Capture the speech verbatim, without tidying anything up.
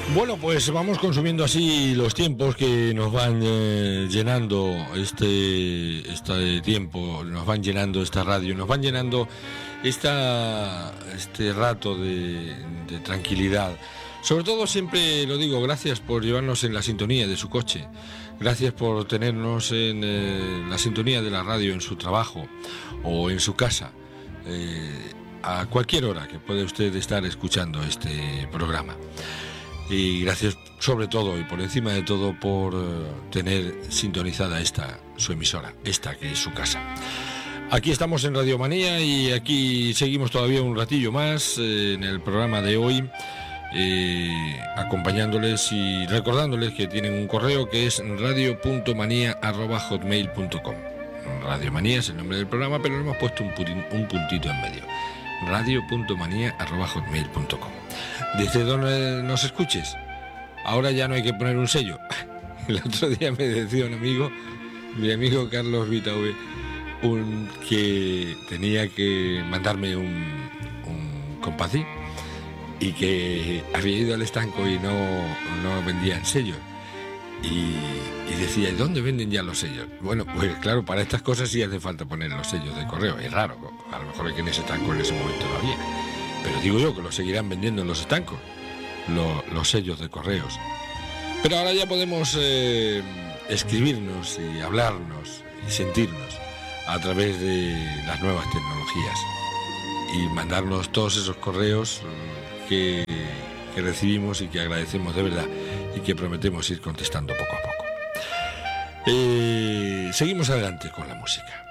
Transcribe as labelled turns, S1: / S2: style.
S1: Bueno, pues vamos consumiendo así los tiempos que nos van eh, llenando este, este tiempo, nos van llenando esta radio, nos van llenando esta, este rato de, de tranquilidad. Sobre todo siempre lo digo, gracias por llevarnos en la sintonía de su coche, gracias por tenernos en eh, la sintonía de la radio en su trabajo o en su casa, eh, a cualquier hora que puede usted estar escuchando este programa. Y gracias sobre todo y por encima de todo por uh, tener sintonizada esta, su emisora, esta que es su casa. Aquí estamos en Radio Manía y aquí seguimos todavía un ratillo más eh, en el programa de hoy, eh, acompañándoles y recordándoles que tienen un correo que es radio punto manía arroba hotmail punto com. Radio Manía es el nombre del programa, pero le hemos puesto un, putin, un puntito en medio. radio punto manía arroba hotmail punto com. Desde donde nos escuches, ahora ya no hay que poner un sello. El otro día me decía un amigo, mi amigo Carlos Vitaue, un, que tenía que mandarme un, un compasí y que había ido al estanco y no, no vendían sellos. Y, y decía, ¿y dónde venden ya los sellos? Bueno, pues claro, para estas cosas sí hace falta poner los sellos de correo. Es raro, a lo mejor es que en ese estanco en ese momento no había. Pero digo yo que los seguirán vendiendo en los estancos, lo, los sellos de correos. Pero ahora ya podemos eh, escribirnos y hablarnos y sentirnos a través de las nuevas tecnologías y mandarnos todos esos correos que, que recibimos y que agradecemos de verdad y que prometemos ir contestando poco a poco. Eh, seguimos adelante con la música.